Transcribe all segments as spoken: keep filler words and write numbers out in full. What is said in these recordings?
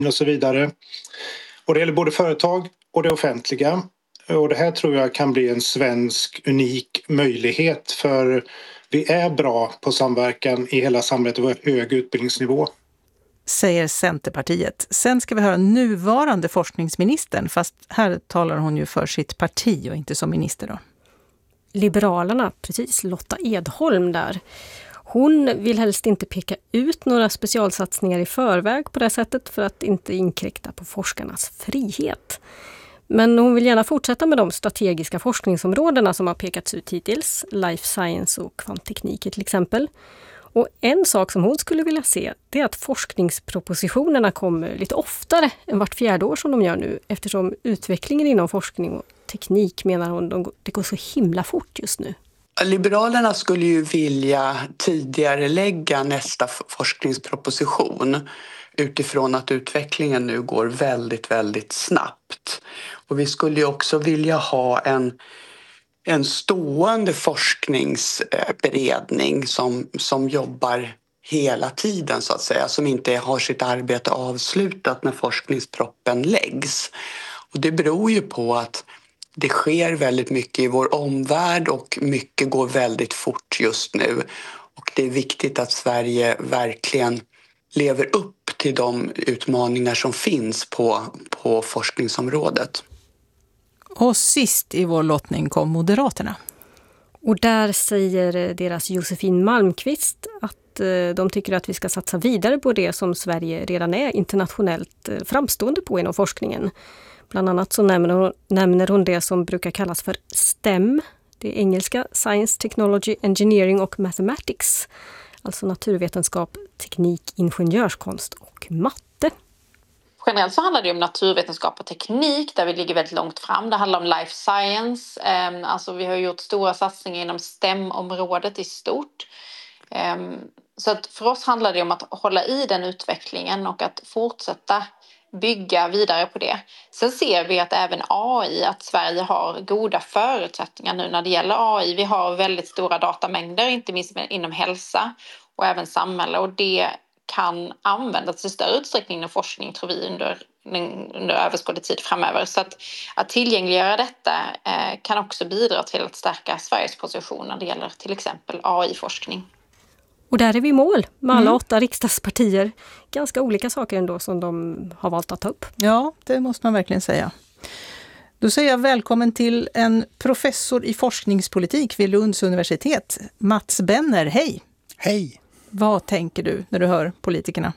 och så vidare. Och det gäller både företag och det offentliga. Och det här tror jag kan bli en svensk unik möjlighet, för vi är bra på samverkan i hela samhället och har hög utbildningsnivå. Säger Centerpartiet. Sen ska vi höra nuvarande forskningsministern, fast här talar hon ju för sitt parti och inte som minister då. Liberalerna, precis, Lotta Edholm där. Hon vill helst inte peka ut några specialsatsningar i förväg på det sättet för att inte inkräkta på forskarnas frihet. Men hon vill gärna fortsätta med de strategiska forskningsområdena som har pekats ut hittills, life science och kvantteknik till exempel. Och en sak som hon skulle vilja se, det är att forskningspropositionerna kommer lite oftare än vart fjärde år som de gör nu, eftersom utvecklingen inom forskning och teknik, menar hon, det går så himla fort just nu. Liberalerna skulle ju vilja tidigare lägga nästa forskningsproposition utifrån att utvecklingen nu går väldigt, väldigt snabbt. Och vi skulle ju också vilja ha en, en stående forskningsberedning som, som jobbar hela tiden så att säga, som inte har sitt arbete avslutat när forskningsproppen läggs. Och det beror ju på att det sker väldigt mycket i vår omvärld och mycket går väldigt fort just nu. Och det är viktigt att Sverige verkligen lever upp till de utmaningar som finns på, på forskningsområdet. Och sist i vår lottning kom Moderaterna. Och där säger deras Josefin Malmqvist att de tycker att vi ska satsa vidare på det som Sverige redan är internationellt framstående på inom forskningen. Bland annat så nämner hon, nämner hon det som brukar kallas för STEM. Det är engelska Science, Technology, Engineering och Mathematics. Alltså naturvetenskap, teknik, ingenjörskonst och matte. Generellt så handlar det om naturvetenskap och teknik där vi ligger väldigt långt fram. Det handlar om life science. Alltså vi har gjort stora satsningar inom STEM-området i stort. Så att för oss handlar det om att hålla i den utvecklingen och att fortsätta bygga vidare på det. Sen ser vi att även A I, att Sverige har goda förutsättningar nu när det gäller A I. Vi har väldigt stora datamängder, inte minst inom hälsa och även samhälle, och det kan användas i större utsträckning inom forskning, tror vi, under, under överskådlig tid framöver. Så att, att tillgängliggöra detta eh, kan också bidra till att stärka Sveriges position när det gäller till exempel A I-forskning. Och där är vi i mål med alla Mm. åtta riksdagspartier. Ganska olika saker ändå som de har valt att ta upp. Ja, det måste man verkligen säga. Då säger jag välkommen till en professor i forskningspolitik vid Lunds universitet. Mats Benner, hej! Hej! Vad tänker du när du hör politikerna?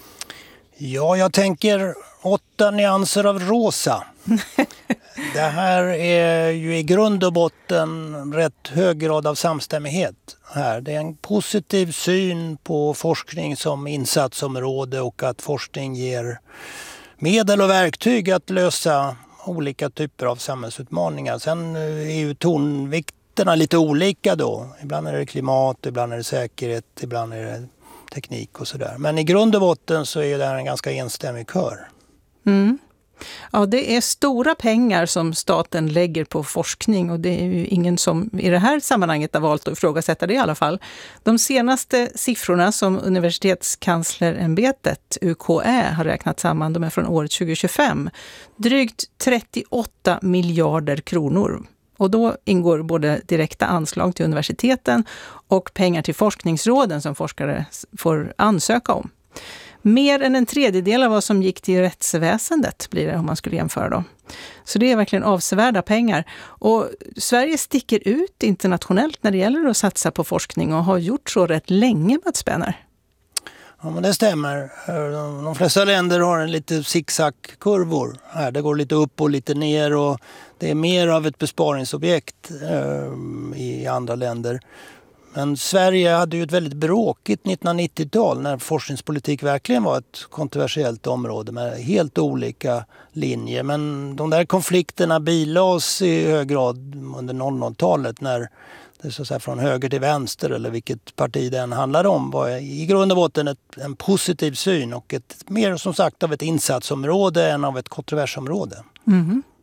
Ja, jag tänker åtta nyanser av rosa. Det här är ju i grund och botten rätt hög grad av samstämmighet här. Det är en positiv syn på forskning som insatsområde och att forskning ger medel och verktyg att lösa olika typer av samhällsutmaningar. Sen är ju tonvikterna lite olika då. Ibland är det klimat, ibland är det säkerhet, ibland är det teknik och sådär. Men i grund och botten så är det här en ganska enstämmig kör. Mm. Ja, det är stora pengar som staten lägger på forskning, och det är ju ingen som i det här sammanhanget har valt att ifrågasätta det i alla fall. De senaste siffrorna som Universitetskanslerämbetet U K Ä har räknat samman, de är från året tjugo tjugofem. Drygt trettioåtta miljarder kronor. Och då ingår både direkta anslag till universiteten och pengar till forskningsråden som forskare får ansöka om. Mer än en tredjedel av vad som gick till rättsväsendet blir det om man skulle jämföra då. Så det är verkligen avsevärda pengar. Och Sverige sticker ut internationellt när det gäller att satsa på forskning och har gjort så rätt länge, Mats Benner. Ja, men det stämmer. De flesta länder har en lite zigzag-kurvor här. Det går lite upp och lite ner, och det är mer av ett besparingsobjekt eh, i andra länder. Men Sverige hade ju ett väldigt bråkigt nittonhundranittiotal när forskningspolitik verkligen var ett kontroversiellt område med helt olika linjer. Men de där konflikterna bilades i hög grad under noll noll-talet när det så att säga från höger till vänster, eller vilket parti den handlade om, var i grund och botten ett, en positiv syn och ett mer som sagt av ett insatsområde än av ett kontroversområde. Mm.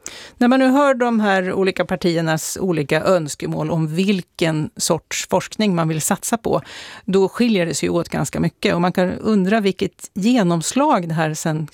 När man nu hör de här olika partiernas olika önskemål om vilken sorts forskning man vill satsa på, då skiljer det sig åt ganska mycket. Och man kan undra vilket genomslag det här sen